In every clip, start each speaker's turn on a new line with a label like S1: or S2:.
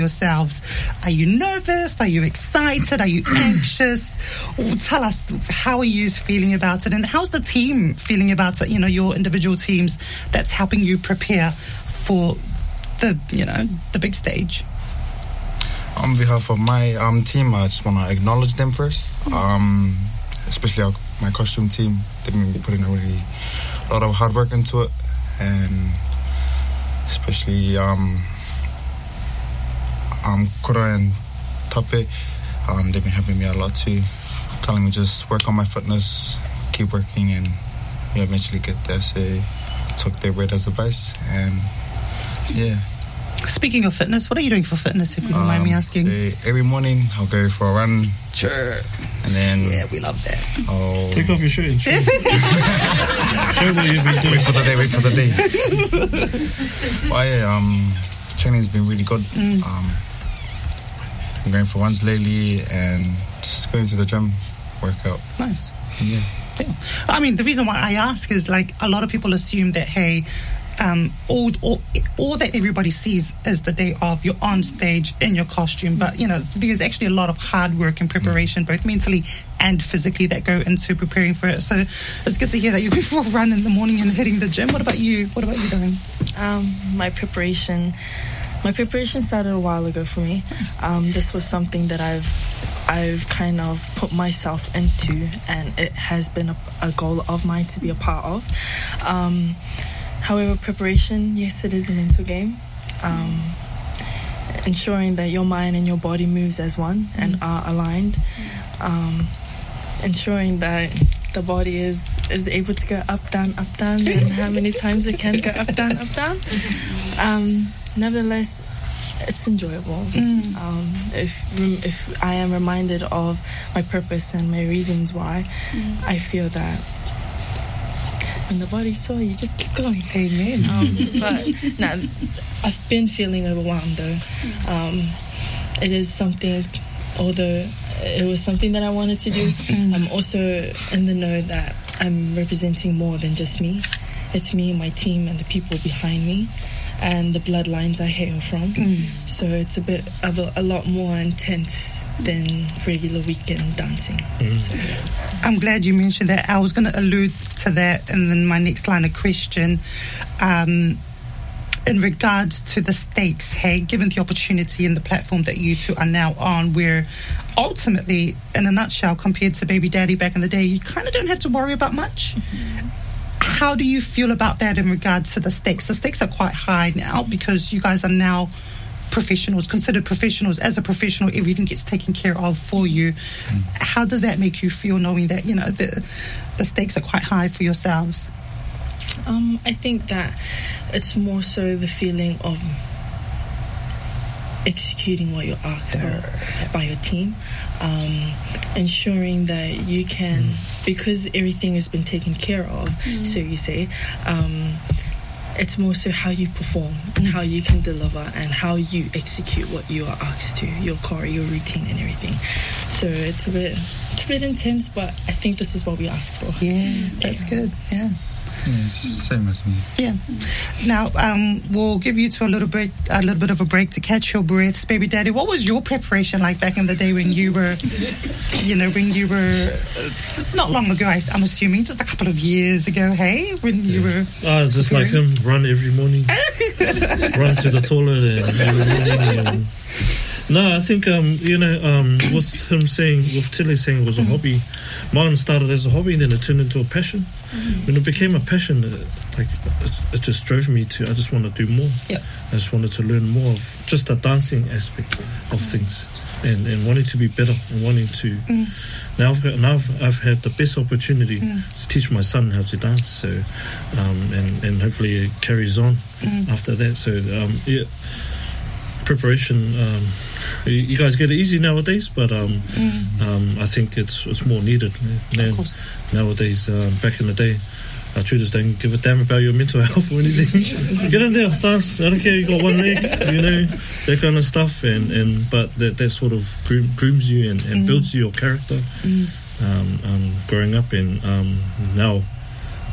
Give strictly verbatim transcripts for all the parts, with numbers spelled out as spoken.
S1: yourselves. Are you nervous? Are you excited? Are you anxious? Or tell us, how are you feeling about it? And how's the team feeling about it? You know, your individual teams that's helping you prepare for the, you know, the big stage.
S2: On behalf of my um, team, I just want to acknowledge them first. Um, especially our, my costume team. They've been putting a really a lot of hard work into it. And especially um, um, Kura and Tape, um, they've been helping me a lot too, telling me just work on my fitness, keep working, and you eventually get there. So I took their word as advice, and yeah.
S1: Speaking of fitness, what are you doing for fitness, if you don't um, mind me asking?
S2: So every morning I'll go for a run.
S1: Sure.
S2: And then
S1: yeah, we love that.
S2: I'll
S3: take off your shirt and show. Show what you've been doing.
S2: Wait for the day. Wait for the day. Well, yeah, um, training's been really good. Mm. Um, I'm going for runs lately and just going to the gym, workout.
S1: Nice.
S2: Yeah.
S1: yeah. I mean, the reason why I ask is like a lot of people assume that hey. Um, all, all, all that everybody sees is the day of. You're on stage in your costume, but you know there's actually a lot of hard work and preparation, both mentally and physically, that go into preparing for it. So it's good to hear that you're going for a run in the morning and hitting the gym. What about you? What about you doing?
S4: Um, my preparation, my preparation started a while ago for me. Um, this was something that I've I've kind of put myself into, and it has been a, a goal of mine to be a part of. Um, However, preparation, yes, it is a mental game. Um, ensuring that your mind and your body moves as one and mm. are aligned. Um, ensuring that the body is, is able to go up, down, up, down, and how many times it can go up, down, up, down. Um, nevertheless, it's enjoyable. Mm. Um, if if I am reminded of my purpose and my reasons why, mm. I feel that when the body's sore, you just keep going.
S1: Amen.
S4: Um, but nah, I've been feeling overwhelmed though. Um, it is something, although it was something that I wanted to do, mm. I'm also in the know that I'm representing more than just me. It's me, my team, and the people behind me, and the bloodlines I hail from. Mm. So it's a bit of a, a lot more intense than regular weekend dancing. Mm. So, yes.
S1: I'm glad you mentioned that. I was going to allude to that, and then my next line of question, um, in regards to the stakes, hey, given the opportunity and the platform that you two are now on, where ultimately, in a nutshell, compared to Baby Daddy back in the day, you kind of don't have to worry about much. Mm-hmm. How do you feel about that in regards to the stakes? The stakes are quite high now because you guys are now professionals, considered professionals. As a professional, everything gets taken care of for you. Mm. How does that make you feel, knowing that, you know, the the stakes are quite high for yourselves?
S4: Um, I think that it's more so the feeling of executing what you're asked of by your team, um, ensuring that you can, mm. because everything has been taken care of, mm. so you say, um, it's more so how you perform and how you can deliver and how you execute what you are asked to, your core, your routine and everything. So it's a bit it's a bit intense, but I think this is what we asked for.
S1: Yeah, that's yeah. good. Yeah.
S2: Yeah, it's the same as me.
S1: Yeah. Now, um, we'll give you to a little break, a little bit of a break to catch your breaths. Baby Daddy, what was your preparation like back in the day when you were, you know, when you were, uh, just not long ago, I, I'm assuming, just a couple of years ago, hey, when you were...
S3: Oh, just like him, run every morning, run to the toilet and every morning. And, no, I think, um, you know, um, with him saying, with Tilly saying it was a mm-hmm. hobby, mine started as a hobby and then it turned into a passion. Mm-hmm. When it became a passion, it, like, it, it just drove me to, I just want to do more.
S1: Yep.
S3: I just wanted to learn more of just the dancing aspect of mm-hmm. things and, and wanting to be better and wanting to... Mm. Now, I've got, now I've, I've had the best opportunity mm. to teach my son how to dance, so um, and, and hopefully it carries on mm. after that. So, um, yeah, preparation... Um, You guys get it easy nowadays, but um, mm. um, I think it's it's more needed now, nowadays. Uh, back in the day, our tutors don't give a damn about your mental health or anything. Get in there, dance. I don't care. You got one leg, you know, that kind of stuff. And, and but that, that sort of groom, grooms you and, and mm. builds your character. Mm. Um, um, growing up, and um, now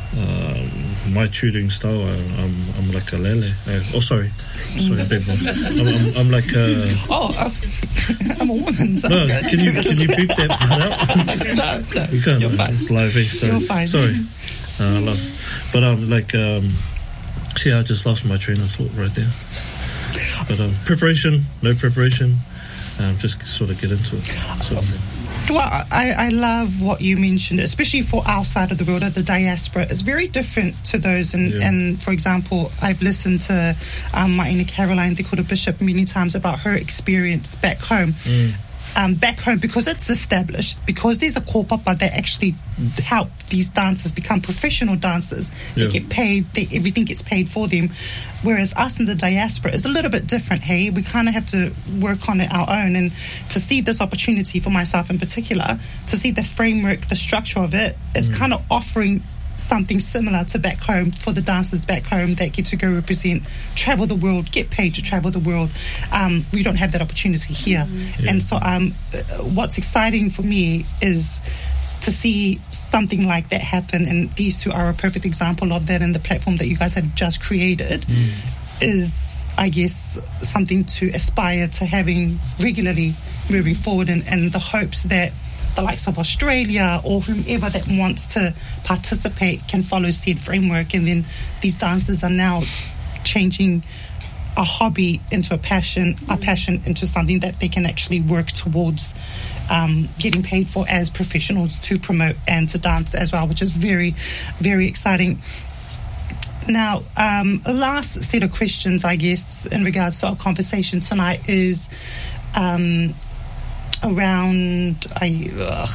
S3: um, my tutoring style, I, I'm I'm like a lele. Uh, oh, sorry, sorry, big one. I'm, I'm, I'm like a.
S1: Oh, uh, I'm a woman. So
S3: no,
S1: I'm good.
S3: can you can you beep that part
S1: no,
S3: out?
S1: no,
S3: You can't.
S1: you're fine.
S3: It's live. Eh? So,
S1: You're fine.
S3: Sorry, uh, I love. But um, like um, see, I just lost my train of thought right there. But um, preparation, no preparation. Um, just sort of get into it, sort of thing.
S1: Well, I, I love what you mentioned, especially for our side of the world, of the diaspora. It's very different to those. And,
S3: Yeah.
S1: and for example, I've listened to um, my Aina Caroline Dakota Bishop many times about her experience back home.
S3: Mm.
S1: Um, back home, because it's established, because there's a kaupapa that actually help these dancers become professional dancers. They
S3: Yeah.
S1: get paid, they, everything gets paid for them. Whereas us in the diaspora is a little bit different, hey? We kind of have to work on it our own. And to see this opportunity for myself in particular, to see the framework, the structure of it, it's kind of offering something similar to back home for the dancers back home that get to go represent, travel the world, get paid to travel the world. Um, we don't have that opportunity here.
S3: Yeah.
S1: And so um, uh, what's exciting for me is to see something like that happen, and these two are a perfect example of that, and the platform that you guys have just created is, I guess, something to aspire to having regularly moving forward, and, and the hopes that the likes of Australia or whomever that wants to participate can follow said framework, and then these dancers are now changing a hobby into a passion, a passion into something that they can actually work towards um, getting paid for as professionals to promote and to dance as well, which is very, very exciting. Now, um, the last set of questions, I guess, in regards to our conversation tonight is um, around I,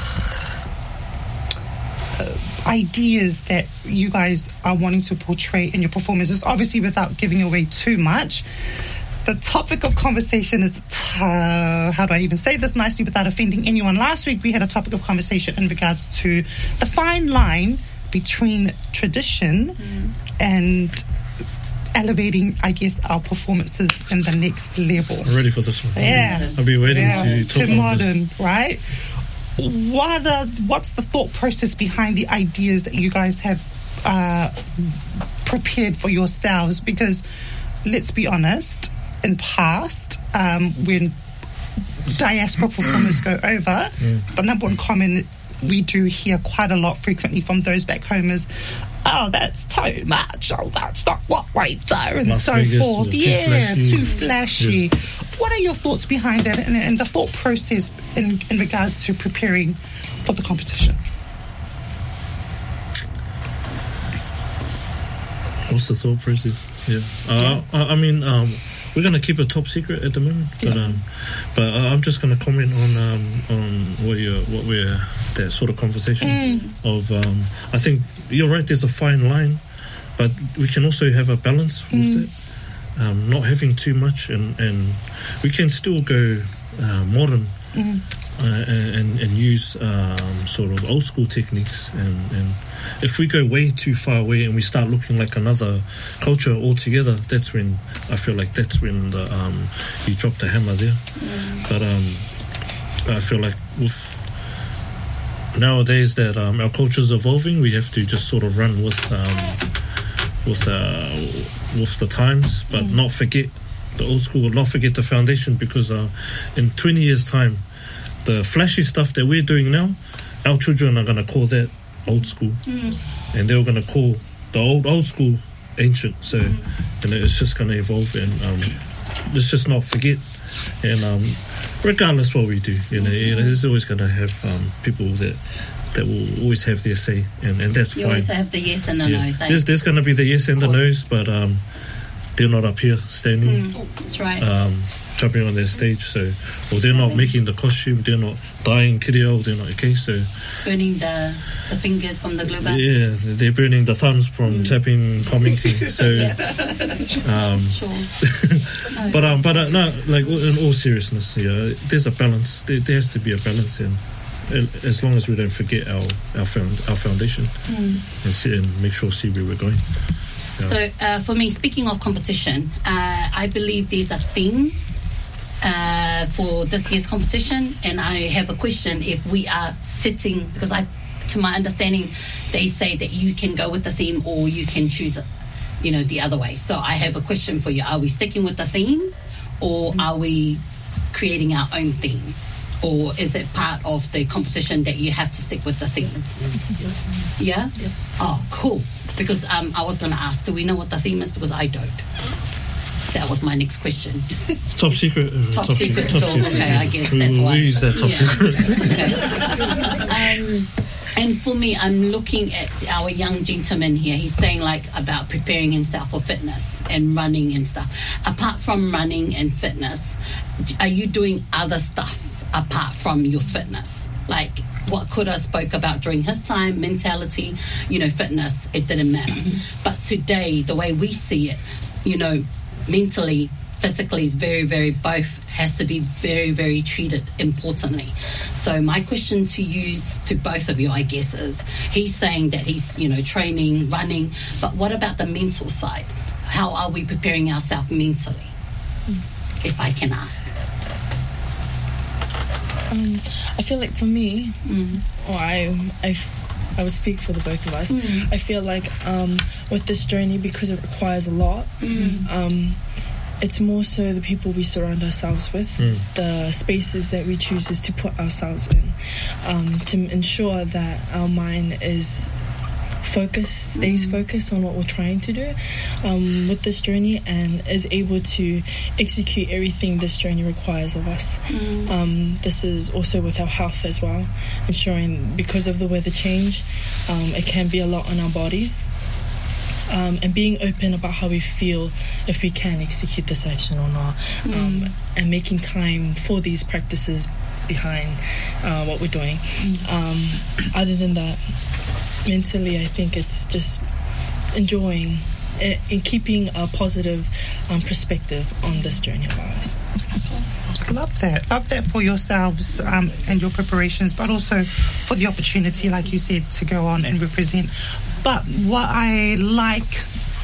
S1: uh, ideas that you guys are wanting to portray in your performances, obviously without giving away too much. The topic of conversation is, uh, how do I even say this nicely without offending anyone? Last week we had a topic of conversation in regards to the fine line between tradition mm. and elevating, I guess, our performances in the next level.
S3: I'm ready for this one.
S1: Yeah.
S3: I'll be waiting
S1: yeah.
S3: to talk
S1: to
S3: on
S1: modern,
S3: this.
S1: right? What are, what's the thought process behind the ideas that you guys have uh, prepared for yourselves? Because let's be honest, in past, um, when diaspora performers go over, mm. the number one comment we do hear quite a lot frequently from those back home is, oh, that's too much, oh, that's not what we do, and
S3: Las
S1: so
S3: Vegas,
S1: forth.
S3: too
S1: Yeah,
S3: flashy.
S1: too flashy.
S3: Yeah.
S1: What are your thoughts behind that, and, and the thought process in, in regards to preparing for the competition?
S3: What's the thought process? Yeah, uh, I, I mean, um, we're going to keep it top secret at the moment, but
S1: Yeah.
S3: um, but I'm just going to comment on um, on what you what we're that sort of conversation of. Um, I think you're right. There's a fine line, but we can also have a balance with
S1: Mm.
S3: that. Um, not having too much, and, and we can still go uh, modern.
S1: Mm.
S3: Uh, and, and use um, sort of old school techniques, and, and if we go way too far away and we start looking like another culture altogether, that's when I feel like that's when the um, you drop the hammer there. Mm. But um, I feel like with nowadays that um, our culture's evolving, we have to just sort of run with um, with uh, with the times, but mm. not forget the old school, not forget the foundation, because uh, in twenty years' time, the flashy stuff that we're doing now, our children are going to call that old school, mm. and they're going to call the old old school ancient. So, mm. and it's just going to evolve, and um, let's just not forget. And um, regardless what we do, you know, mm-hmm. you know, there's always going to have um, people that that will always have their say, and, and that's
S5: you
S3: fine.
S5: You always have the yes and the
S3: yeah.
S5: no say.
S3: There's, there's going to be the yes and the no's, but um, they're not up here standing.
S5: Mm, that's right.
S3: Um, jumping on their stage, so or they're not making the costume, they're not dyeing kirio, they're not okay, so
S5: burning the, the fingers from the glue gun.
S3: Yeah, they're burning the thumbs from mm. tapping, commenting. So, um,
S5: sure.
S3: but um, but uh, no, like in all seriousness, yeah, there's a balance. There, there has to be a balance, and as long as we don't forget our our, found, our foundation mm. and see and make sure see where we're going. Yeah.
S5: So uh, for me, speaking of competition, uh, I believe there's a theme uh, for this year's competition, and I have a question. If we are sitting, because I to my understanding, they say that you can go with the theme or you can choose it, you know, the other way. So I have a question for you. Are we sticking with the theme, or are we creating our own theme? Or is it part of the competition that you have to stick with the theme? Yeah?
S4: Yes.
S5: Oh, cool. Because um, I was going to ask, do we know what the theme is? Because I don't. That was my next question.
S3: Top secret. Uh,
S5: Top,
S3: top
S5: secret.
S3: Top
S5: So,
S3: secret.
S5: okay, I guess
S3: we
S5: that's
S3: will
S5: why.
S3: use that top
S5: Yeah.
S3: secret.
S5: Okay. um, and for me, I'm looking at our young gentleman here. He's saying like about preparing himself for fitness and running and stuff. Apart from running and fitness, are you doing other stuff apart from your fitness? Like what Kura spoke about during his time, mentality, you know, fitness, it didn't matter. But today, the way we see it, you know, mentally, physically is very, very, both has to be very, very treated importantly. So my question to you, to both of you, I guess, is he's saying that he's, you know, training, running, but what about the mental side? How are we preparing ourselves mentally, if I can ask?
S4: Um, I feel like for me,
S5: Mm.
S4: or I, I, I would speak for the both of us.
S5: Mm.
S4: I feel like um, with this journey, because it requires a lot,
S5: Mm.
S4: um, it's more so the people we surround ourselves with,
S3: Mm.
S4: the spaces that we choose to put ourselves in, um, to ensure that our mind is focused, stays
S5: Mm.
S4: focused on what we're trying to do um, with this journey, and is able to execute everything this journey requires of us.
S5: Mm.
S4: Um, this is also with our health as well, ensuring because of the weather change, um, it can be a lot on our bodies. Um, and being open about how we feel, if we can execute this action or not, um,
S5: Mm.
S4: and making time for these practices behind uh, what we're doing. Um, other than that, mentally, I think it's just enjoying it and keeping a positive um, perspective on this journey of ours.
S1: Love that. Love that for yourselves um, and your preparations, but also for the opportunity, like you said, to go on and represent. But what I like,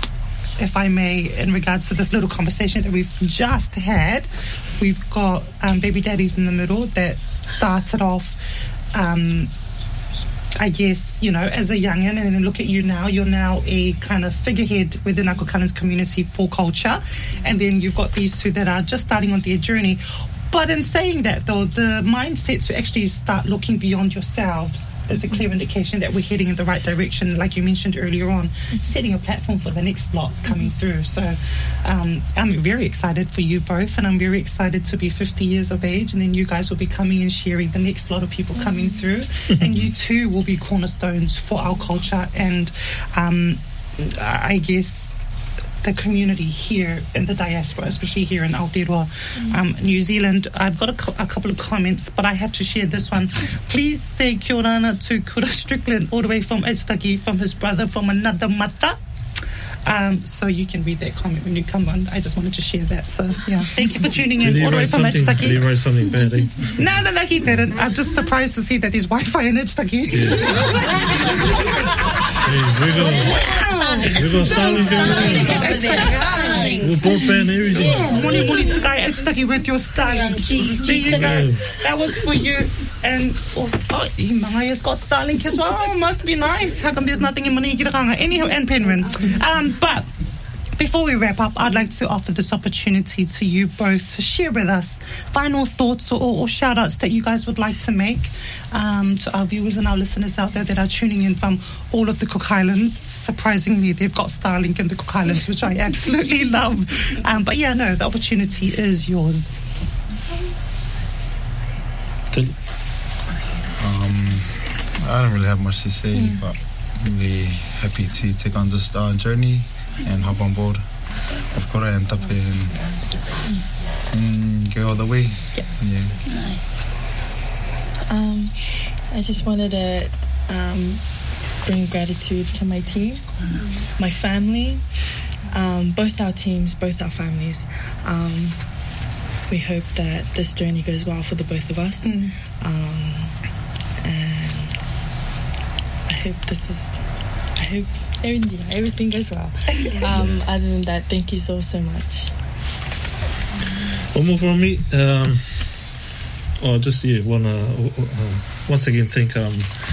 S1: if I may, in regards to this little conversation that we've just had, we've got um, baby daddies in the middle that started off, um, I guess, you know, as a youngin', and then look at you now, you're now a kind of figurehead within Akukalan's community for culture. And then you've got these two that are just starting on their journey. But in saying that, though, the mindset to actually start looking beyond yourselves is a clear indication that we're heading in the right direction, like you mentioned earlier on, setting a platform for the next lot coming through. So um, I'm very excited for you both, and I'm very excited to be fifty years of age, and then you guys will be coming and sharing the next lot of people coming through, and you too will be cornerstones for our culture and um, I guess the community here in the diaspora, especially here in Aotearoa, um, New Zealand. I've got a, co- a couple of comments, but I have to share this one. Please say kia ora to Kura Strickland, all the way from Edstaki, from his brother from another mata. Um, so you can read that comment when you come on. I just wanted to share that. So, yeah, thank you for tuning in,
S3: Did he
S1: all the way
S3: write
S1: from
S3: something? Did he
S1: Edstaki.
S3: write something bad? Eh?
S1: No, no, no, he didn't. I'm just surprised to see that there's Wi-Fi in Edstaki.
S3: Hey, we're gonna, we're gonna Starlink everything. We'll broadband everything.
S1: Moni moni tsukai Edstaki with your Starlink. There you go. That was for you. And also, oh, Himaya's got Starlink as well. Oh, must be nice. How come there's nothing in Manigiranga? Anyhow, and Penryn. Um, but before we wrap up, I'd like to offer this opportunity to you both to share with us final thoughts or, or shout outs that you guys would like to make um, to our viewers and our listeners out there that are tuning in from all of the Cook Islands. Surprisingly, they've got Starlink in the Cook Islands, which I absolutely love. Um, but yeah, no, the opportunity is yours.
S2: Um, I don't really have much to say, mm. but really happy to take on this uh, journey and hop on board of Kura and Tape and, and go all the way.
S5: Yeah.
S2: Yeah.
S5: Nice.
S4: Um, I just wanted to um, bring gratitude to my team, mm. my family, um, both our teams, both our families. Um, we hope that this journey goes well for the both of us. Mm. Um, and I hope this is, I hope everything, everything goes well. Um, other than that, thank you so, so much.
S3: One more from me. Um, oh, just, yeah, want to uh, once again thank um,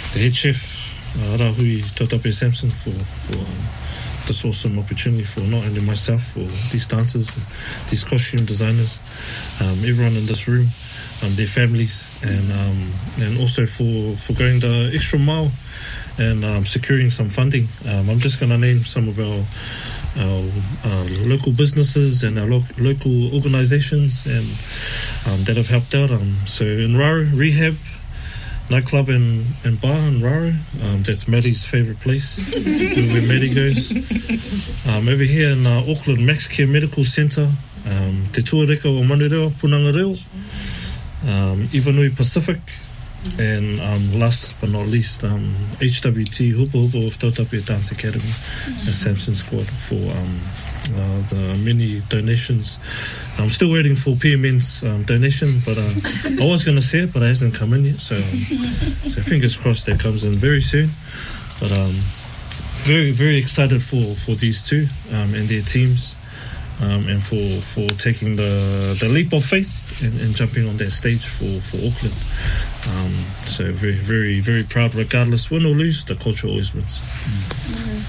S3: the head chef, uh, Arahui Tautape Samson, for, for um, this awesome opportunity for not only myself, for these dancers, these costume designers, um, everyone in this room, um, their families, and um, and also for, for going the extra mile and um, securing some funding. Um, I'm just going to name some of our our uh, local businesses and our lo- local organisations and um, that have helped out. Um, so in Raro, Rehab nightclub and, and bar in Raro, um, that's Maddie's favourite place, where Maddie goes. Um, over here in uh, Auckland, Max Care Medical Centre, um, Te Tuareka o Manureo, Punanga Reo, um, Ivanui Pacific, and um, last but not least, um, H W T Hupo Hupo of Tautape Dance Academy and Samson Squad for um, uh, the many donations. I'm still waiting for P M N's um, donation, but uh, I was going to say it, but it hasn't come in yet, so so fingers crossed that comes in very soon. But um, very, very excited for, for these two um, and their teams, um, and for, for taking the, the leap of faith and, and jumping on that stage for, for Auckland. Um, so very, very, very proud. Regardless, win or lose, the culture always wins.
S1: Mm-hmm.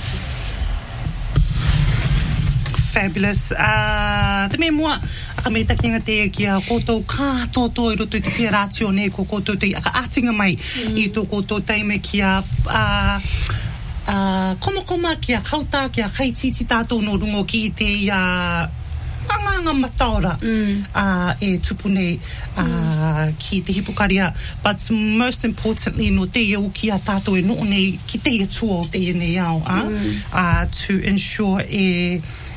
S1: Fabulous. Uh, te me mua, aka me takinga te ki a koutou kātoto i roto i te pia rātio ne ko koutou te aka ātinga mai mm. i tō koutou teime ki a uh, uh, komakoma ki a kauta ki a kaititi tātou no rungo ki i te uh, anganga mataora mm. uh, e tupune uh, mm. ki te hipukaria, but most importantly no te iau ki a tātou e noo nei ki te ia tua o te ia nei au uh, mm. uh, to ensure e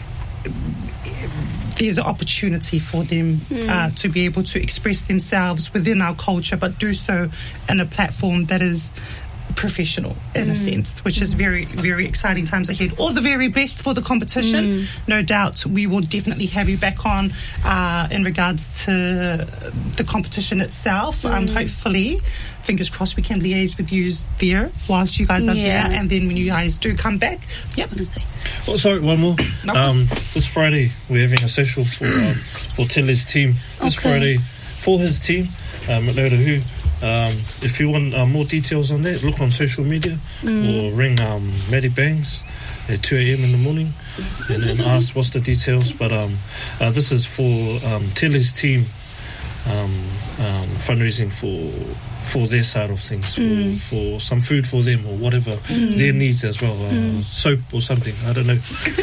S1: there's an opportunity for them mm. uh, to be able to express themselves within our culture, but do so in a platform that is professional in mm. a sense, which mm. is very, very exciting times ahead. All the very best for the competition. Mm. No doubt we will definitely have you back on uh, in regards to the competition itself. Mm. Um, hopefully, fingers crossed, we can liaise with you there whilst you guys are
S5: yeah.
S1: there, and then when you guys do come back, yep.
S3: Oh, sorry, one more. Um, this Friday, we're having a social for um, for Tele's team. This
S5: okay.
S3: Friday, for his team, um, at Lerahū. Um, if you want uh, more details on that, look on social media mm. or ring um, Maddie Bangs at two a.m. in the morning and then ask what's the details. But um, uh, this is for um, Tele's team um, um, fundraising for for their side of things, for, mm. for some food for them or whatever mm. their needs as well, uh, mm. soap or something, I don't know.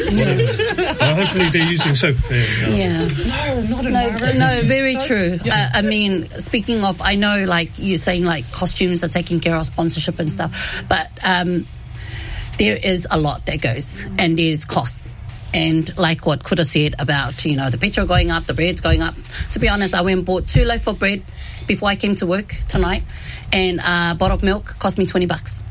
S3: uh, hopefully they're using soap. And, uh,
S5: yeah.
S1: No, not
S5: no, no, very true.
S1: Yeah.
S5: Uh, I mean, speaking of, I know like you're saying like costumes are taking care of sponsorship and stuff, but um, there is a lot that goes and there's costs. And like what Kura said about, you know, the petrol going up, the bread's going up. To be honest, I went and bought two loaves of bread before I came to work tonight, and a bottle of milk cost me twenty bucks.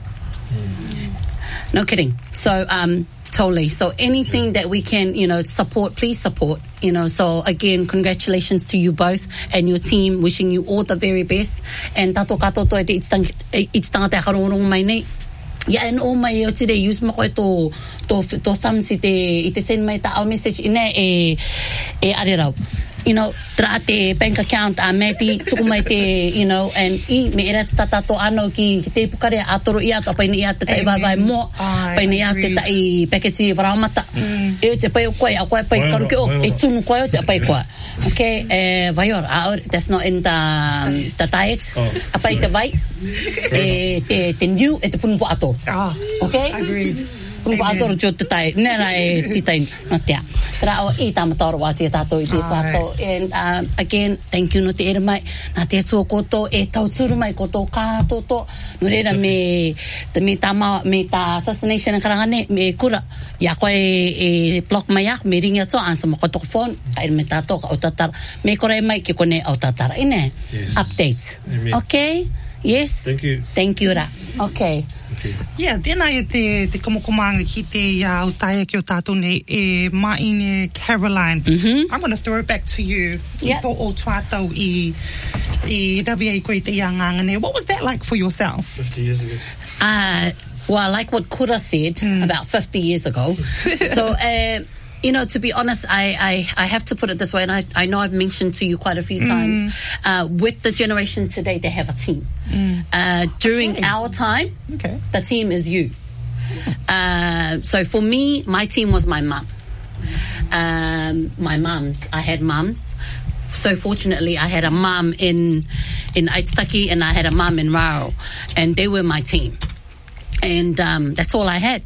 S5: Mm. No kidding. So, um, totally. So anything yeah. that we can, you know, support, please support, you know. So again, congratulations to you both and your team. Wishing you all the very best. And tato katoto e te ititanga te akarongo mai nei. Yeah, and all my today use mo ko to to to some si te ite send my ta message ina e e arerau. You know, tra te bank account a meti tuku mai te, you know, and I me era tata to ano ki te pukare atoro ia to pa ni ia te vai vai mo pa ni ia te tai package varamata e te pai ko ia ko pai karu ke o e tunu ko te pai ko. Okay, eh vai ora, that's not in the the diet. A pai te vai e te te new e te punu po ato. Okay,
S1: agreed.
S5: Punu po ato jo te tai nera e ti tai no te. Tra o I tamatoro wa te tato I te tato. And um, again, thank you no te ere mai na te tō koto e tau turu mai koto kātoto no reira me te me tama me ta assassination karangane me kura ya koe e block mai ak me ringa to ansa mo koto phone kai me tato ka o tatar me kore mai ki kone o tatar ine update. Amen. Okay. Yes.
S3: Thank you.
S5: Thank you ra. Okay.
S3: Okay.
S1: Yeah, tēnā e te, te komokomanga ki te uh, utaia ki o tātou nei e Maine Caroline.
S5: Mm-hmm.
S1: I'm going to throw it back to you.
S5: Yep.
S1: I tō o tuatau I, I rawi ai koe te ianganga nei. What was that like for yourself?
S3: fifty years ago.
S5: Uh, well, like what Kura said mm. about fifty years ago. So, uh, You know, to be honest, I, I, I have to put it this way, and I, I know I've mentioned to you quite a few times, mm. uh, with the generation today, they have a team. Mm. Uh, during okay. our time, okay. the team is you. Uh, so for me, my team was my mum. Um, my mums. I had mums. So fortunately, I had a mum in in Aitutaki and I had a mum in Raro, and they were my team. And um, that's all I had.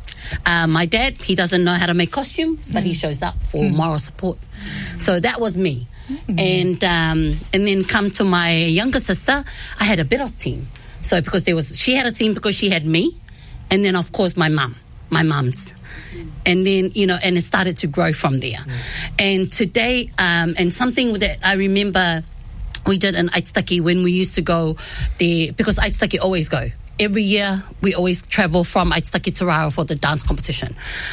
S5: Uh, my dad, he doesn't know how to make costume, but mm. he shows up for mm. moral support. So that was me. Mm. And um, and then come to my younger sister, I had a bit of team. So because there was, she had a team because she had me, and then of course my mum, my mums. And then, you know, and it started to grow from there. Mm. And today, um, and something that I remember we did in Aitutaki when we used to go there, because Aitutaki always go. Every year, we always travel from Aitutaki to Raro for the dance competition.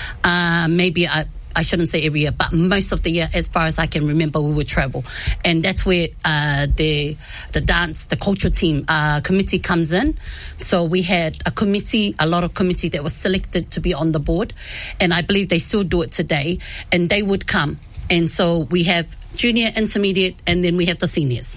S5: Uh, maybe I, I shouldn't say every year, but most of the year, as far as I can remember, we would travel. And that's where uh, the the dance, the culture team uh, committee comes in. So we had a committee, a lot of committee that was selected to be on the board. And I believe they still do it today. And they would come. And so we have junior, intermediate, and then we have the seniors.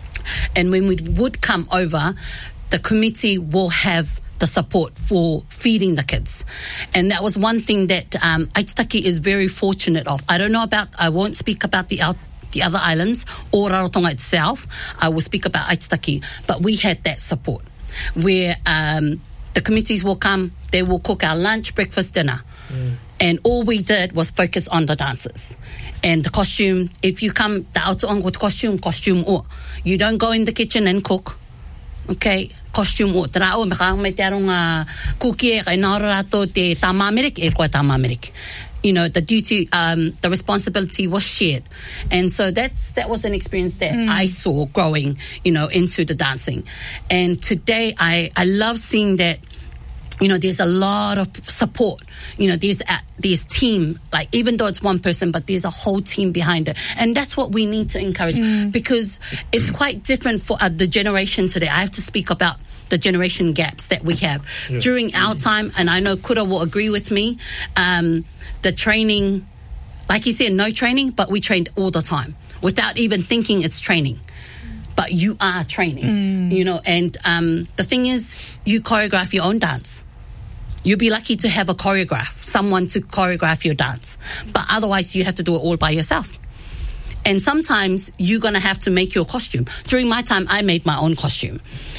S5: And when we would come over, the committee will have the support for feeding the kids. And that was one thing that um, Aitutaki is very fortunate of. I don't know about, I won't speak about the out, the other islands or Rarotonga itself. I will speak about Aitutaki. But we had that support where um, the committees will come, they will cook our lunch, breakfast, dinner. Mm. And all we did was focus on the dances. And the costume, if you come, the Aotearoa with costume, costume o. You don't go in the kitchen and cook. Okay, costume o. Tera o, me ka me te aronga kuki e kai nara rato te tamamerik, e koe tamamerik. You know, the duty, um, the responsibility was shared. And so that's, that was an experience that mm. I saw growing, you know, into the dancing. And today I, I love seeing that, you know, there's a lot of support. You know, there's a, there's team, like even though it's one person, but there's a whole team behind it. And that's what we need to encourage mm. because it's quite different for uh, the generation today. I have to speak about the generation gaps that we have. Yeah. During our time, and I know Kura will agree with me, um, the training, like you said, no training, but we trained all the time without even thinking it's training. But you are training, mm. you know, and um, the thing is, you choreograph your own dance. You'll be lucky to have a choreograph, someone to choreograph your dance. But otherwise, you have to do it all by yourself. And sometimes you're going to have to make your costume. During my time, I made my own costume.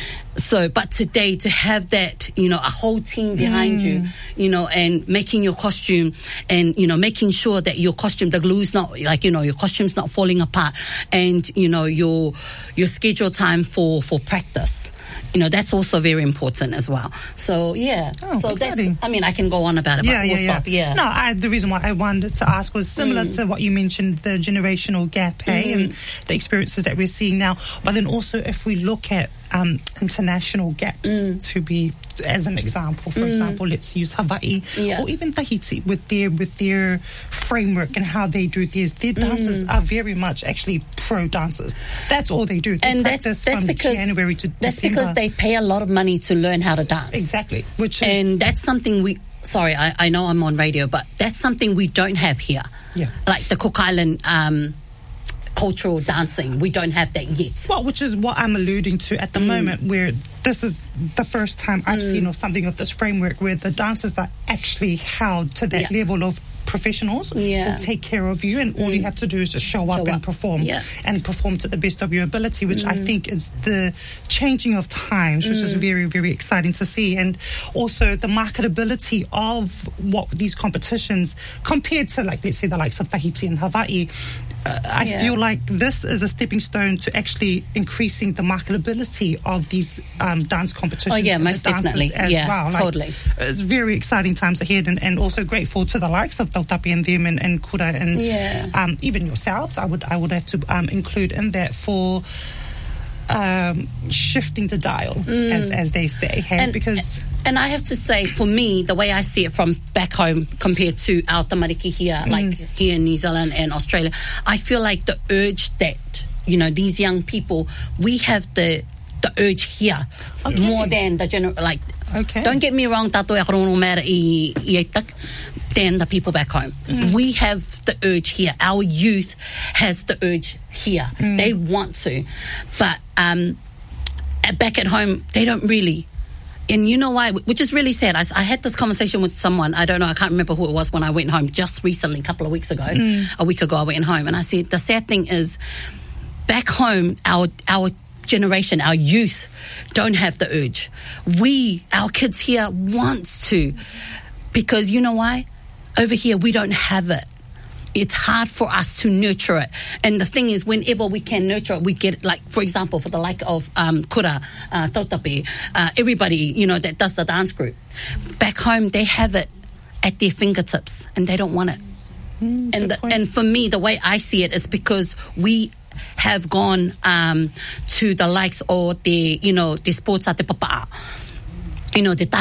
S5: So, but today to have that, you know, a whole team behind mm. you, you know, and making your costume and, you know, making sure that your costume, the glue's not, like, you know, your costume's not falling apart and, you know, your, your schedule time for, for practice. You know, that's also very important as well. So, yeah.
S1: Oh,
S5: so
S1: exciting.
S5: that's, I mean, I can go on about it,
S1: yeah,
S5: but we'll
S1: yeah,
S5: stop.
S1: Yeah.
S5: Yeah.
S1: No, I, the reason why I wanted to ask was similar mm. to what you mentioned, the generational gap, hey, mm. and the experiences that we're seeing now. But then also if we look at um, international gaps mm. to be, as an example, for mm. example, let's use Hawaii yeah. or even Tahiti with their with their framework and how they do theirs. Their dancers mm. are very much actually pro dancers. That's all they do. They
S5: and that's that's
S1: from
S5: because
S1: January to
S5: that's
S1: December.
S5: because they pay a lot of money to learn how to dance.
S1: Exactly. Which is,
S5: and that's something we. Sorry, I, I know I'm on radio, but that's something we don't have here.
S1: Yeah.
S5: Like the Cook Island um, cultural dancing, we don't have that yet.
S1: Well, which is what I'm alluding to at the mm. moment, where this is the first time I've mm. seen of something of this framework where the dancers are actually held to that yeah. level of professionals
S5: yeah.
S1: will take care of you, and all mm. you have to do is just show, show up and up. perform
S5: yeah.
S1: and perform to the best of your ability, which mm. I think is the changing of times, which mm. is very, very exciting to see. And also the marketability of what these competitions compared to, like, let's say the likes of Tahiti and Hawaii. Uh, I yeah. feel like this is a stepping stone to actually increasing the marketability of these um, dance competitions.
S5: Oh, yeah,
S1: and
S5: most
S1: the
S5: definitely.
S1: As
S5: yeah,
S1: well. Like,
S5: totally.
S1: It's very exciting times ahead, and, and also grateful to the likes of Tautapi and them and, and Kura and
S5: yeah.
S1: um, even yourselves. I would I would have to um, include in that for um, shifting the dial, mm. as as they say. Hey,
S5: and,
S1: because.
S5: And I have to say, for me, the way I see it from back home compared to our tamariki here, mm. like here in New Zealand and Australia, I feel like the urge that, you know, these young people, we have the the urge here okay. more than the general, like,
S1: okay.
S5: don't get me wrong, tato e korono mera I I tak, than the people back home. Mm. We have the urge here. Our youth has the urge here. Mm. They want to. But um, back at home, they don't really. And you know why? Which is really sad. I, I had this conversation with someone. I don't know. I can't remember who it was when I went home just recently, a couple of weeks ago. Mm. A week ago, I went home. And I said, the sad thing is, back home, our our generation, our youth, don't have the urge. We, our kids here, want to. Because you know why? Over here, we don't have it. It's hard for us to nurture it. And the thing is, whenever we can nurture it, we get it. Like, for example, for the like of um, Kura, uh, Tautape, uh, everybody, you know, that does the dance group. Back home, they have it at their fingertips, and they don't want it. Mm, and the, and for me, the way I see it is because we have gone um, to the likes of the, you know, the sports at the papa. You know, the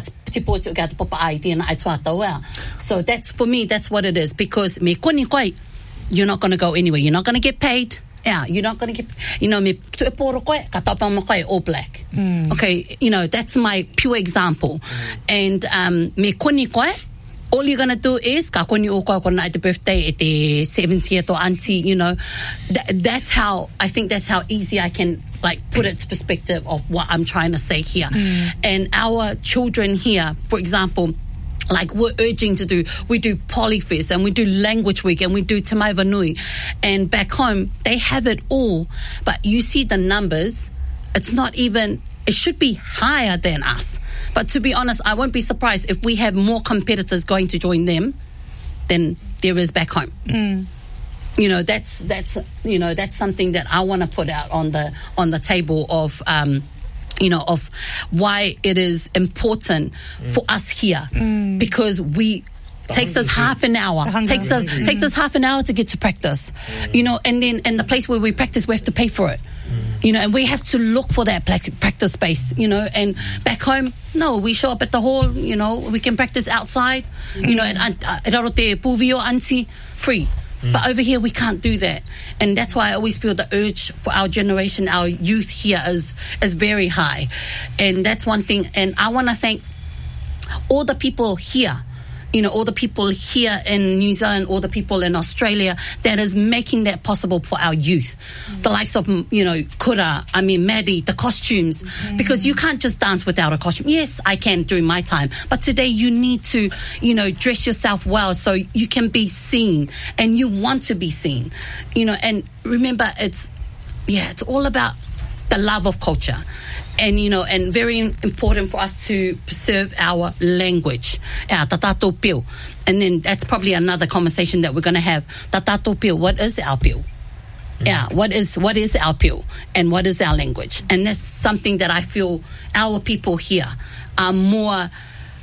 S5: so that's, for me, that's what it is. Because me koni koi, you're not going to go anywhere. You're not going to get paid. Yeah, you're not going to get, you know, me tueporo koi, katapa mo koi, all black. Mm. Okay, you know, that's my pure example. Mm. And um, me koni koi, all you're going to do is, ka koni o koi kona at the birthday, at the seventieth or auntie, you know, that, that's how, I think that's how easy I can, like, put it to perspective of what I'm trying to say here. Mm. And our children here, for example, like we're urging to do, we do Polyfest and we do Language Week and we do Te Mai Vanui. And back home, they have it all. But you see the numbers, it's not even, it should be higher than us. But to be honest, I won't be surprised if we have more competitors going to join them than there is back home. Mm. You know, that's that's you know that's something that I want to put out on the on the table of um, you know of why it is important mm. for us here mm. because we. The takes us half an hour. Takes us mm. takes us half an hour to get to practice, mm. you know. And then in the place where we practice, we have to pay for it, mm. you know. And we have to look for that practice space, you know. And back home, no, we show up at the hall, you know. We can practice outside, mm. you know. At Rarote Puvio Auntie, free. Mm. But over here, we can't do that. And that's why I always feel the urge for our generation, our youth here is is very high. And that's one thing. And I want to thank all the people here, you know, all the people here in New Zealand, all the people in Australia that is making that possible for our youth. Mm. The likes of, you know, Kura, I mean, Maddie, the costumes. Mm. Because you can't just dance without a costume. Yes, I can during my time. But today you need to, you know, dress yourself well so you can be seen and you want to be seen. You know, and remember, it's, yeah, it's all about the love of culture. And, you know, and very important for us to preserve our language, our tatato pio. And then that's probably another conversation that we're going to have. Tatato pio, what is our pio? Mm-hmm. Yeah, what is what is our pio? And what is our language? And that's something that I feel our people here are more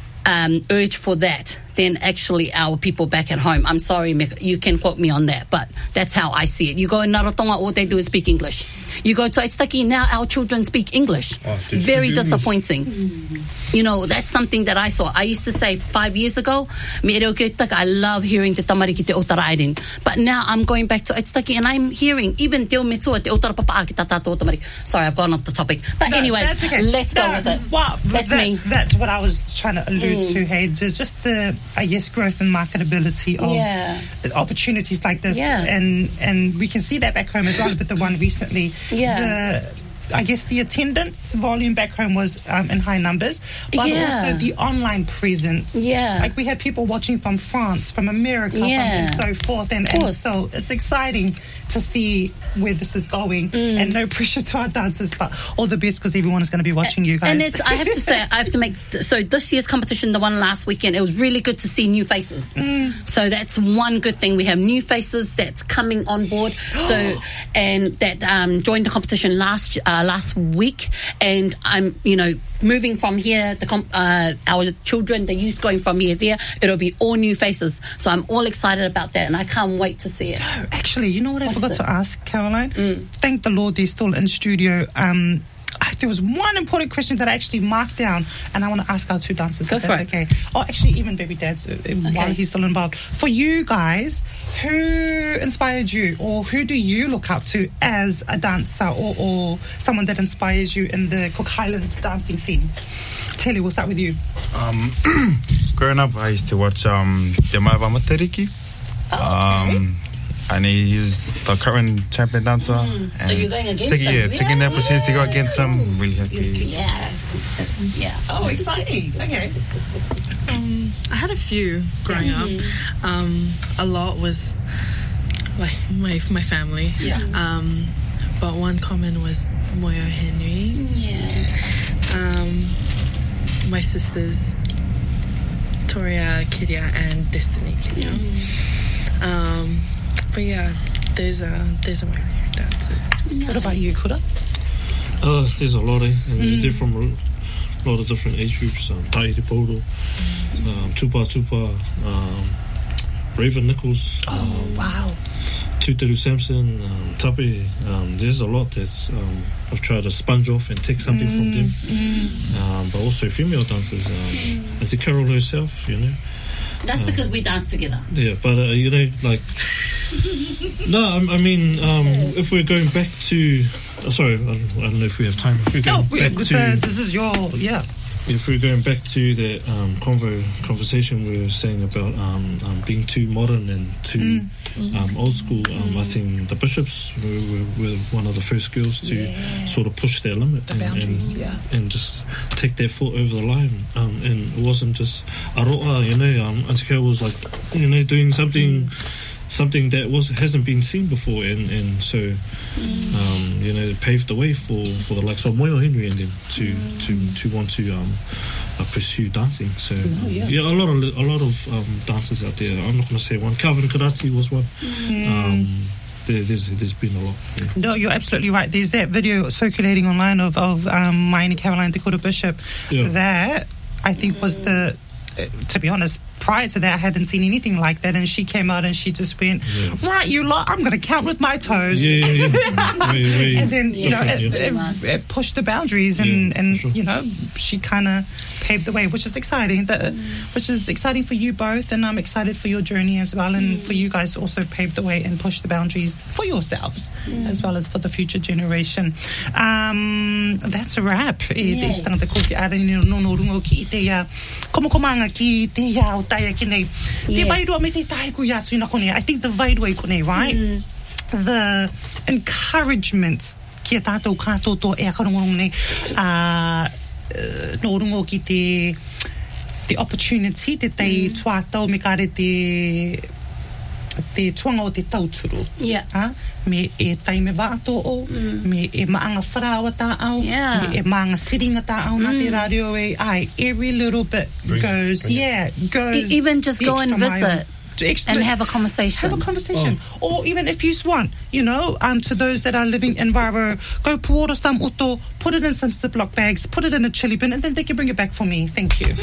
S5: um, urged for that than actually our people back at home. I'm sorry, you can quote me on that, but that's how I see it. You go in Rarotonga, all they do is speak English. You go to Aitutaki, now our children speak English. Oh, very disappointing. Mm-hmm. You know, that's something that I saw. I used to say five years ago, me reo ki Aitutaki, I love hearing te tamariki te otara airin. But now I'm going back to Aitutaki and I'm hearing even te o metua, te otara papa ki tatato tamariki. Sorry, I've gone off the topic. But no, anyway, okay. let's no, go with it.
S1: Well,
S5: that's,
S1: that's
S5: me.
S1: That's what I was trying to allude mm. to, hey. Just the, I guess, growth and marketability of
S5: yeah.
S1: opportunities like this.
S5: Yeah.
S1: And and we can see that back home as well, but the one recently,
S5: yeah.
S1: the, I guess the attendance volume back home was um, in high numbers, but
S5: yeah.
S1: also the online presence.
S5: Yeah.
S1: Like we had people watching from France, from America,
S5: yeah.
S1: from, and so forth. And, and so it's exciting to see where this is going, mm. and no pressure to our dancers, but all the best because everyone is going to be watching you guys.
S5: And it's, I have to say, I have to make, so this year's competition, the one last weekend, it was really good to see new faces. Mm. So that's one good thing. We have new faces that's coming on board. So, and that um, joined the competition last uh, last week. And I'm, you know, moving from here, the comp, uh, our children, the youth going from here there, it'll be all new faces. So I'm all excited about that, and I can't wait to see it.
S1: No, actually, you know what I
S5: What's
S1: forgot
S5: it?
S1: to ask, Caroline?
S5: Mm.
S1: Thank the Lord they're still in studio. Um, I, there was one important question that I actually marked down, and I want to ask our two dancers
S5: Go
S1: if
S5: for
S1: that's
S5: it.
S1: okay. Or actually, even baby dads, uh, okay. while he's still involved. For you guys, who inspired you, or who do you look up to as a dancer, or, or someone that inspires you in the Cook Highlands dancing scene? Telly, we'll start with you.
S2: Um, growing up, I used to watch um, Te Maiwa Matariki. Um, and he's the current champion dancer.
S5: Mm. So
S2: and
S5: you're going against
S2: taking,
S5: him?
S2: Yeah, taking the
S5: Yeah.
S2: opportunity to go against him. I'm really happy.
S5: Yeah, that's good. Yeah.
S1: Oh, exciting. Okay.
S4: Um, I had a few growing up. Um, a lot was like my my family.
S5: Yeah.
S4: Um, but one common was Moyo Henry.
S5: Yeah.
S4: Um, my sisters, Toria Kiria and Destiny Kiria. Um, but yeah, those are those are my favorite dancers.
S1: What about you, Kura?
S3: Uh, there's a lot, eh? And they're from a lot of different age groups. Um, Taiti Podo, um, Tupa Tupa, um, Raven Nichols,
S1: Oh,
S3: um,
S1: wow.
S3: Tuteru Samson, um, Tape. Um, there's a lot that's um, I've tried to sponge off and take something from them. Um, but also female dancers. Um, As a Carol herself, you know.
S5: That's because we dance together.
S3: Yeah, but uh, you know, like, no, I, I mean, um, if we're going back to, oh, sorry, I don't, I don't know if we have time. If we're
S1: No,
S3: going
S1: we-
S3: back
S1: with
S3: to,
S1: the- this is your, yeah.
S3: if we're going back to the um, convo conversation we were saying about um, um, being too modern and too um, old school, um, I think the Bishops were, were, were one of the first girls to sort of push their limit
S1: The
S3: and,
S1: boundaries,
S3: and,
S1: yeah.
S3: and just take their foot over the line. Um, and it wasn't just aroa, you know. Um, Auntie Kau was like, you know, doing something. Something that was hasn't been seen before, and, and so um, you know, it paved the way for, for the likes of Moyo Henry and them to to, to want to um, uh, pursue dancing. So um,
S1: yeah.
S3: yeah, a lot of a lot of um, dancers out there. I'm not going to say one. Calvin Karate was one. Um, there, there's there's been a lot. Yeah.
S1: No, you're absolutely right. There's that video circulating online of, of um, mine and Caroline Dakota Bishop.
S3: Yeah.
S1: That, I think, was the, uh, to be honest, prior to that, I hadn't seen anything like that. And she came out and she just went,
S3: Yeah.
S1: right, you lot, I'm going to count with my toes.
S3: Yeah, yeah, yeah. Very, very
S1: And then, you know, it,
S3: different,
S1: it, it pushed the boundaries and,
S3: Yeah,
S1: and
S3: for sure.
S1: you know, she kind of paved the way, which is exciting. That, which is exciting for you both, and I'm excited for your journey as well, and for you guys to also pave the way and push the boundaries for yourselves, as well as for the future generation. Um, that's a wrap. E te tangata ko te ara ni no no rungo ki te ia komokomanga ki te ia o taia ki nei. Te
S5: Yes.
S1: vairua me te tae ko ia tui na kone. I think the vairua i kone, right? The encouragement ki a tātou kātoto e a karongorong nei uh, uh, no rungo ki te the opportunity te tei tuatau me kare te te tuanga o te tauturu.
S5: Yeah.
S1: Ha? Me e taime wāto o, me e maanga wharawa tā au,
S5: Yeah.
S1: me e maanga siringa tā au, nā te rādio e, ai, every little bit
S3: Bring it,
S1: goes,
S3: bring it.
S1: yeah, goes.
S6: E- even just
S1: the
S6: go and
S1: extra mile.
S6: visit
S1: The extra-
S6: and have a conversation.
S1: have a conversation. Or even if you want, you know, um, to those that are living in Varo, go puoro some uto, put it in some Ziploc bags, put it in a chili bin, and then they can bring it back for me. Thank you.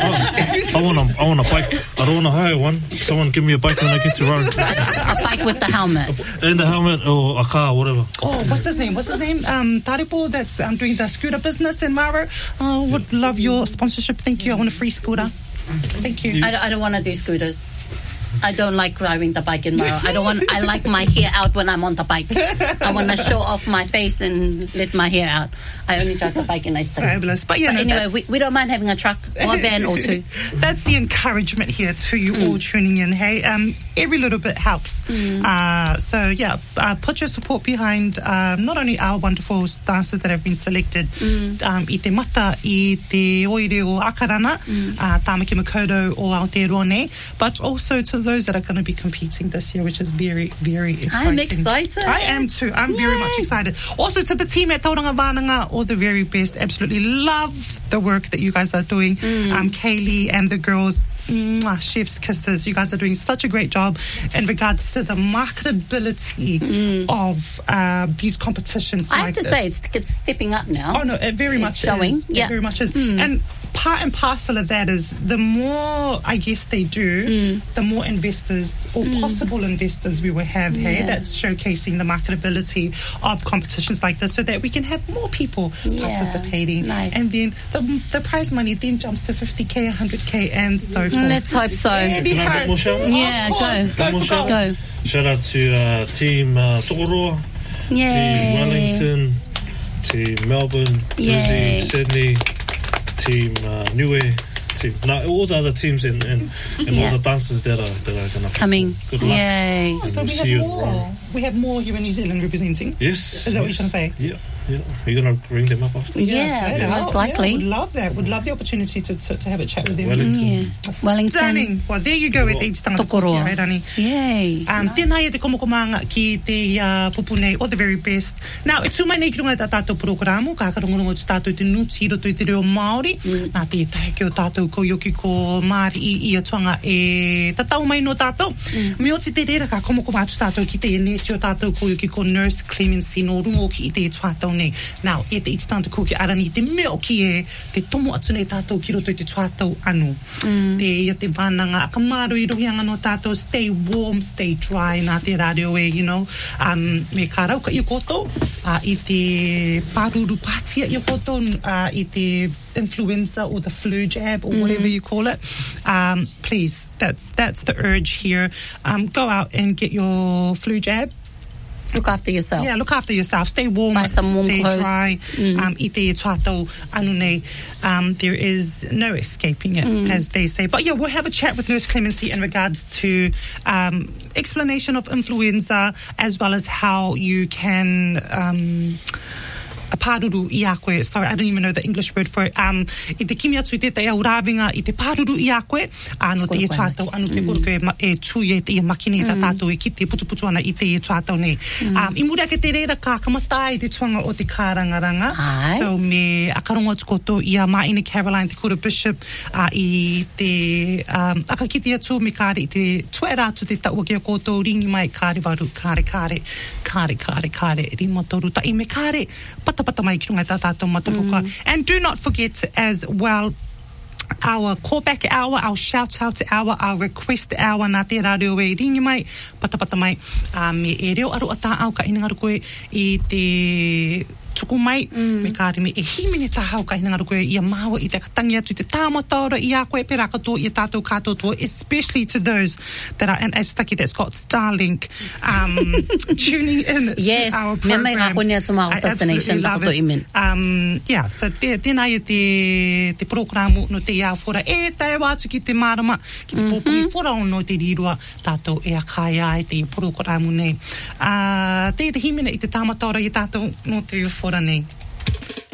S3: I want a I want a bike. I don't want to hire one. Someone give me a bike when I get to run.
S6: A bike with the helmet.
S3: And the helmet or a car, whatever.
S1: Oh, what's his name? What's his name? Um, Taripo, that's um, doing the scooter business in Varo. Oh, would love your sponsorship. Thank you. I want a free scooter. Thank you.
S6: I don't, I don't want to do scooters. I don't like driving the bike in Maro. I don't want. I like my hair out when I'm on the bike. I want to show off my face and let my hair out. I only drive the bike in Nightstick.
S1: Fabulous. But yeah,
S6: But
S1: no,
S6: anyway,
S1: that's-
S6: we, we don't mind having a truck or a van or two.
S1: That's the encouragement here to you all tuning in. Hey, um, every little bit helps. Uh, so yeah, uh, put your support behind um, not only our wonderful dancers that have been selected, um, i te mata, i te oire o Akarana, uh, Tāmaki Makoto o Aotearoa, but also to those that are going to be competing this year, which is very, very exciting.
S6: I'm excited.
S1: I am too. I'm very much excited. Also to the team at Tauranga Wānanga, all the very best. Absolutely love the work that you guys are doing. Um, Kaylee and the girls, mwah, chef's kisses. You guys are doing such a great job in regards to the marketability of uh, these competitions.
S6: I have
S1: like
S6: to
S1: this.
S6: say, it's, it's stepping up now.
S1: Oh no, it very
S6: It's
S1: much
S6: showing,
S1: is.
S6: yeah.
S1: It very much is. And part and parcel of that is the more I guess they do, the more investors or possible investors we will have here
S6: Yeah.
S1: that's showcasing the marketability of competitions like this, so that we can have more people
S6: Yeah.
S1: participating.
S6: Nice.
S1: And then the, the prize money then jumps to fifty K, one hundred K, and so forth.
S6: Let's hope so.
S1: Any
S3: Can I get
S1: hope.
S3: more shout-outs?
S6: Yeah,
S1: Of course.
S6: go.
S1: Go,
S3: More
S1: for
S3: shout-outs?
S1: gold.
S6: Go.
S3: Shout out to uh, Team uh, Tokoroa, Team
S6: Yay.
S3: Wellington, Team Melbourne,
S6: Yay.
S3: Brizzy, Sydney, Team uh, Niue, team. Now, all the other teams and, and, and
S6: Yeah.
S3: all the dancers that are that are gonna
S6: Coming.
S3: perform. Good luck.
S6: Yay.
S3: And
S1: So
S3: we'll
S1: we
S3: see
S1: have
S3: you in
S1: more.
S3: Rome.
S1: We have more here in New Zealand representing.
S3: Yes.
S1: Is that what
S3: yes.
S1: you're trying to say?
S3: Yeah, yeah. You're gonna bring them up after.
S6: Yeah,
S1: flat
S6: most
S1: out.
S6: likely.
S1: Yeah, would love that. Would love the opportunity to, to, to have a chat with them.
S3: Wellington.
S6: Yeah. Wellington.
S1: Stunning. Well, there you go with each tangata
S6: Tokoroa.
S1: kuki, Airani.
S6: Yay.
S1: Um, tēnā ia te komokomanga ki te uh, pupu nei, all the very best. Now, e tūmai nei ki runga tā tātou programu, ka karongorongo te tātou te nuti i roto i te reo Māori. Mm. Nā te tahe ki o tātou ko yoki ko Māori i i atuanga e tatau mai no tātou. Mm. Me o te te reira ka komokoma atu tātou ki te e neti o tātou ko yoki ko Nurse Clemency no rungo ki i te e tuatau nei. Now, e te iti tātou ko ki arani, te meo ki e te tomo atu nei tātou ki roto i te tuatau anu. Mm. Te ia te wānanga, akamaro i rohianga no tātou, stay warm, stay dry, nā te rāreo e, you know. Um, me ka rauka i o koto, uh, i te pāruru pātia i o koto, uh, i te influenza or the flu jab or mm. whatever you call it. Um, please, that's that's the urge here. Um, go out and get your flu jab.
S6: Look after yourself.
S1: Yeah, look after yourself. Stay warm,
S6: Buy some warm
S1: stay
S6: clothes.
S1: dry.
S6: Mm.
S1: Um, i te tuatau anu nei. Um, there is no escaping it,
S6: Mm.
S1: as they say. But yeah, we'll have a chat with Nurse Clemency in regards to um, explanation of influenza, as well as how you can... Um, a pāruru i a koe, sorry, I don't even know the English word for it. Um, I te kimi atu i tētai au rāwinga i te pāruru i a koe, ano te e tuatau, anu te koro koe e tūi e te i makine i tā tātou e ki te putuputu ana i te e tuatau nei. Um, I muri ake te reira ka kamatai te tuanga o te kārangaranga.
S6: Ai.
S1: So me akarongo atu koto i a Maina Caroline, te kura bishop, uh, i te um, akakiti atu me kāre i te tuera atu te taua ki a koto, ringi mai kāre waru, kāre kāre, kāre kāre kāre, rimotoru ta i me kāre, pata pata mai ki runga tā tātou matapuka. Mm. And do not forget as well our callback hour, our shout out hour, our request hour, nā te rāreo e ringi mai, pata pata mai, uh, me e reo aru a tā au ka inangaru koe i te tuku mai, mm. me kāre me e himene tā hau ka inangaru koe i a māua i te katangi atu, te tāmataora i a koe pera katoa i a tātou katoa, especially to those that are, and Stucky that's got Starlink um, tuning in
S6: Yes,
S1: to our
S6: me mai
S1: program.
S6: ka kone atu ma
S1: I
S6: assassination
S1: absolutely love
S6: takoto
S1: it.
S6: imen.
S1: Um, yeah, so te, tēnā ia te, te programu no te iau fora e tae wātu ki te marama, ki te mm-hmm. pōpungi fora o no te rirua, tātou e a kai ai te programu nei. Uh, te te himene i te tāmataora i tātou no te fora nei.